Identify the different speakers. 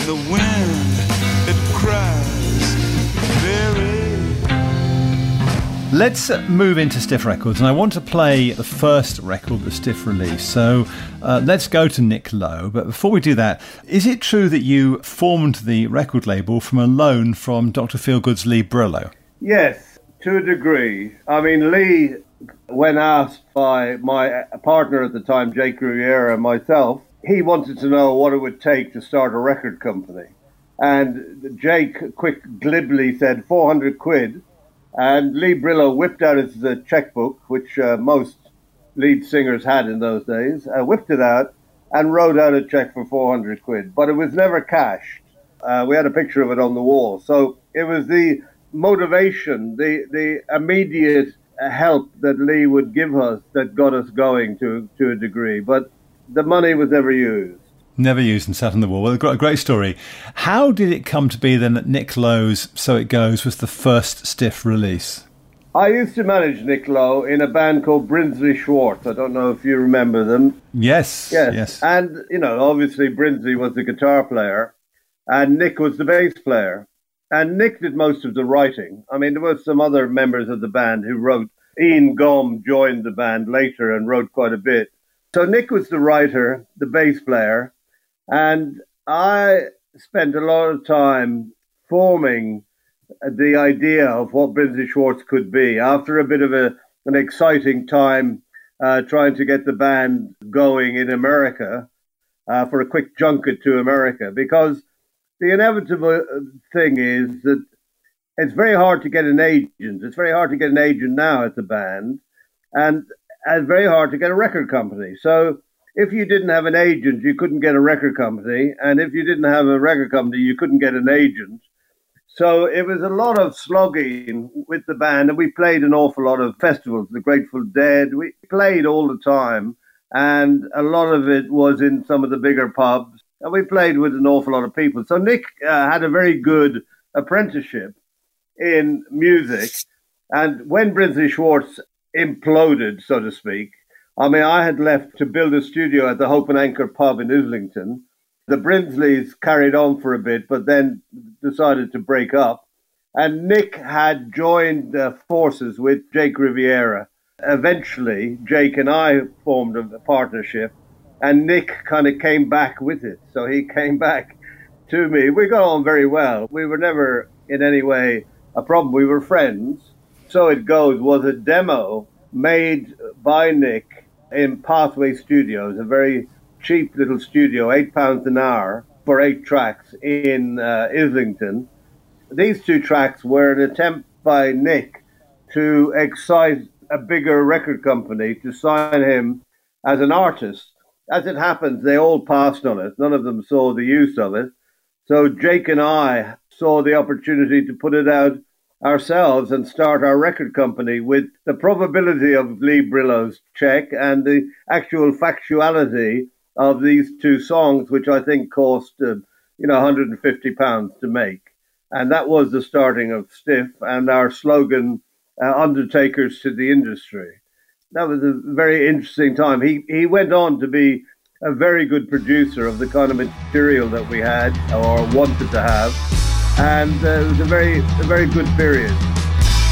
Speaker 1: the wind, it cries very.
Speaker 2: Let's move into Stiff Records, and I want to play the first record that Stiff released. So let's go to Nick Lowe. But before we do that, is it true that you formed the record label from a loan from Dr. Feelgood's Lee Brillo?
Speaker 3: Yes, to a degree. I mean, Lee, when asked by my partner at the time, Jake Riviera, and myself, he wanted to know what it would take to start a record company. And Jake glibly said 400 quid. And Lee Brillo whipped out his checkbook, which most lead singers had in those days, whipped it out and wrote out a check for 400 quid. But it was never cashed. We had a picture of it on the wall. So it was the motivation, the immediate help that Lee would give us that got us going to a degree. But the money was never used.
Speaker 2: Never used and sat on the wall. Well, a great story. How did it come to be then that Nick Lowe's So It Goes was the first Stiff release?
Speaker 3: I used to manage Nick Lowe in a band called Brinsley Schwartz. I don't know if you remember them.
Speaker 2: Yes.
Speaker 3: And, obviously Brinsley was the guitar player and Nick was the bass player. And Nick did most of the writing. I mean, there were some other members of the band who wrote. Ian Gom joined the band later and wrote quite a bit. So Nick was the writer, the bass player. And I spent a lot of time forming the idea of what Brinsley Schwartz could be after a bit of an exciting time trying to get the band going in America for a quick junket to America. Because the inevitable thing is that it's very hard to get an agent. It's very hard to get an agent now at the band. And it's very hard to get a record company. So if you didn't have an agent, you couldn't get a record company. And if you didn't have a record company, you couldn't get an agent. So it was a lot of slogging with the band. And we played an awful lot of festivals, the Grateful Dead. We played all the time. And a lot of it was in some of the bigger pubs. And we played with an awful lot of people. So Nick had a very good apprenticeship in music. And when Brinsley Schwartz imploded, so to speak, I mean, I had left to build a studio at the Hope and Anchor pub in Islington. The Brinsleys carried on for a bit, but then decided to break up. And Nick had joined forces with Jake Riviera. Eventually, Jake and I formed a partnership, and Nick kind of came back with it. So he came back to me. We got on very well. We were never in any way a problem. We were friends. So It Goes was a demo made by Nick in Pathway Studios, a very cheap little studio, £8 an hour for 8 tracks in Islington. These 2 tracks were an attempt by Nick to excite a bigger record company to sign him as an artist. As it happens, they all passed on it. None of them saw the use of it. So Jake and I saw the opportunity to put it out ourselves and start our record company with the probability of Lee Brillo's check and the actual factuality of these 2 songs, which I think cost, £150 to make. And that was the starting of Stiff and our slogan, Undertakers to the Industry. That was a very interesting time. He went on to be a very good producer of the kind of material that we had or wanted to have. And it was a very good period.